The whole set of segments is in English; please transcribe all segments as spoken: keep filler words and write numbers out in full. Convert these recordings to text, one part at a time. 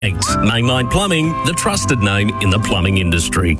Mainline Plumbing, the trusted name in the plumbing industry.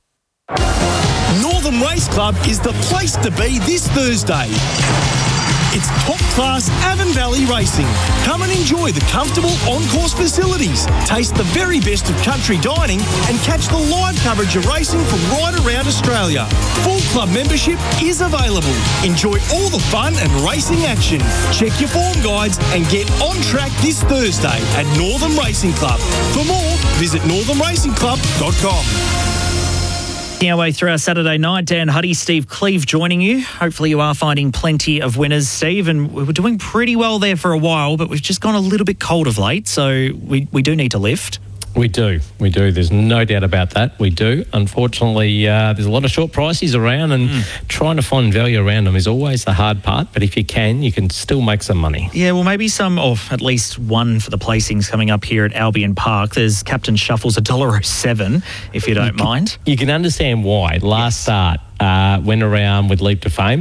Northern Race Club is the place to be this Thursday. It's top-class Avon Valley racing. Come and enjoy the comfortable on-course facilities, taste the very best of country dining, and catch the live coverage of racing from right around Australia. Full club membership is available. Enjoy all the fun and racing action. Check your form guides and get on track this Thursday at Northern Racing Club. For more, visit northern racing club dot com. Our way through our Saturday night, Dan Huddy, Steve Cleve joining you. Hopefully you are finding plenty of winners, Steve, and we were doing pretty well there for a while, but we've just gone a little bit cold of late, so we, we do need to lift. We do, we do. There's no doubt about that. We do. Unfortunately, uh, there's a lot of short prices around, and mm. trying to find value around them is always the hard part. But if you can, you can still make some money. Yeah, well, maybe some, or at least one for the placings coming up here at Albion Park. There's Captain Shuffles one dollar oh seven, if you don't you mind. Can, you can understand why. Last yes. start. Uh, went around with Leap to Fame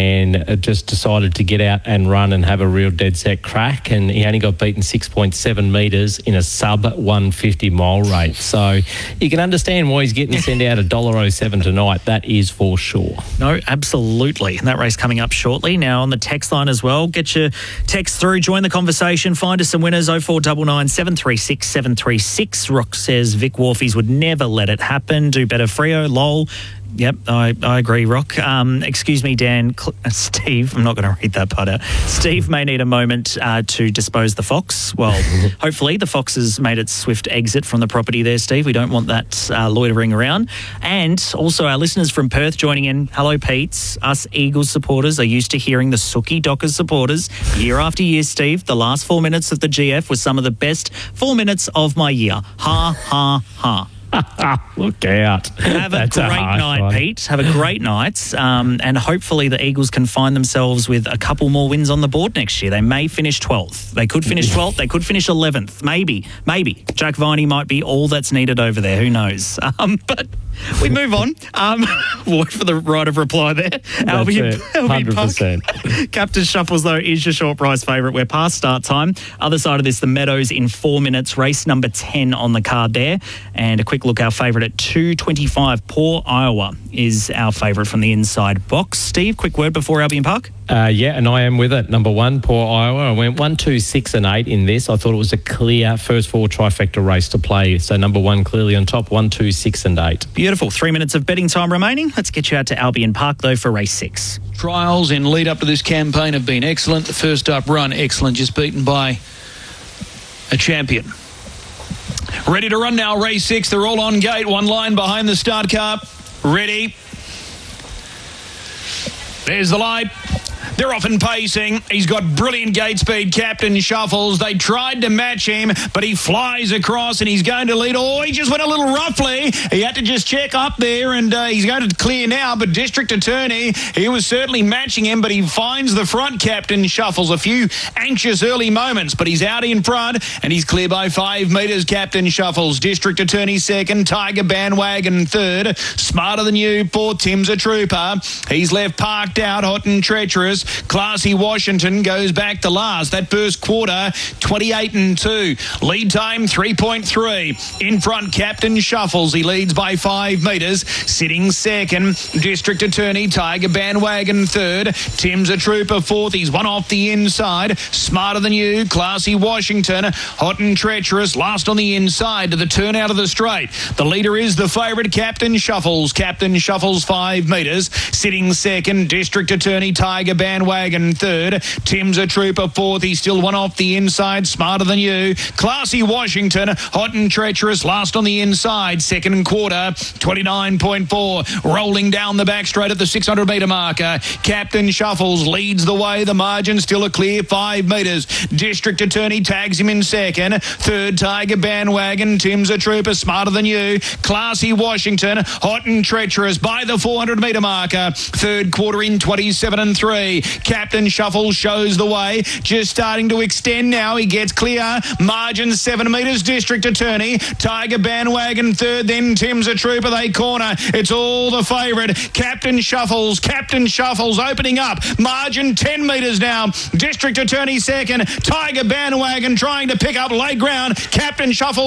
and just decided to get out and run and have a real dead set crack, and he only got beaten six point seven metres in a sub one fifty mile rate. So you can understand why he's getting sent out one dollar oh seven tonight. That is for sure. No, absolutely. And that race coming up shortly. Now on the text line as well, get your text through, join the conversation, find us some winners. oh four nine nine, seven three six, seven three six. Rock says Vic Wharfies would never let it happen. Do better, Freo. Lol. Yep, I, I agree, Rock. Um, excuse me, Dan. Cl- Steve, I'm not going to read that part out. Steve may need a moment uh, to dispose the fox. Well, hopefully the fox has made its swift exit from the property there, Steve. We don't want that uh, loitering around. And also our listeners from Perth joining in. Hello, Pete's. Us Eagles supporters are used to hearing the Sookie Dockers supporters year after year, Steve. The last four minutes of the G F was some of the best four minutes of my year. Ha, ha, ha. Look out. Have a That's great a night, one. Pete. Have a great night. Um, and hopefully the Eagles can find themselves with a couple more wins on the board next year. They may finish twelfth. They could finish twelfth. They could finish eleventh. Maybe. Maybe. Jack Viney might be all that's needed over there. Who knows? Um, but we move on. Um, wait for the right of reply there. Albion, one hundred percent. Park. Captain Shuffles, though, is your short price favourite. We're past start time. Other side of this, the Meadows in four minutes. Race number ten on the card there. And a quick look, our favourite at two twenty-five. Poor Iowa is our favourite from the inside box. Steve, quick word before Albion Park. Uh, yeah, and I am with it. Number one, Poor Iowa. I went one, two, six, and eight in this. I thought it was a clear first four trifecta race to play. So number one clearly on top. One, two, six, and eight. Beautiful. Three minutes of betting time remaining. Let's get you out to Albion Park though for race six. Trials in lead up to this campaign have been excellent. The first up run, excellent, just beaten by a champion. Ready to run now, race six. They're all on gate. One line behind the start car. Ready. There's the light. They're off and pacing. He's got brilliant gate speed, Captain Shuffles. They tried to match him, but he flies across and he's going to lead. Oh, he just went a little roughly. He had to just check up there, and uh, he's going to clear now. But District Attorney, he was certainly matching him, but he finds the front, Captain Shuffles. A few anxious early moments, but he's out in front, and he's clear by five metres, Captain Shuffles. District Attorney second, Tiger Bandwagon third. Smarter Than You, poor Tim's a trooper. He's left parked out, hot and treacherous. Classy Washington goes back to last. That first quarter, twenty-eight and two. Lead time, three point three. In front, Captain Shuffles. He leads by five metres. Sitting second, District Attorney, Tiger Bandwagon third. Tim's a trooper fourth. He's one off the inside. Smarter Than You, Classy Washington. Hot and treacherous, last on the inside to the turn out of the straight. The leader is the favourite, Captain Shuffles. Captain Shuffles, five metres. Sitting second, District Attorney, Tiger Bandwagon third. Tim's a trooper fourth. He's still one off the inside. Smarter Than You. Classy Washington. Hot and treacherous. Last on the inside. Second quarter. twenty-nine point four. Rolling down the back straight at the six hundred metre marker. Captain Shuffles leads the way. The margin still a clear five metres. District Attorney tags him in second. Third, Tiger Bandwagon. Tim's a trooper. Smarter Than You. Classy Washington. Hot and treacherous by the four hundred metre marker. Third quarter in twenty-seven and three. Captain Shuffle shows the way. Just starting to extend now. He gets clear. Margin seven metres. District Attorney. Tiger Bandwagon third. Then Tim's a trooper. They corner. It's all the favourite. Captain Shuffles. Captain Shuffles opening up. Margin ten metres now. District Attorney second. Tiger Bandwagon trying to pick up late ground. Captain Shuffles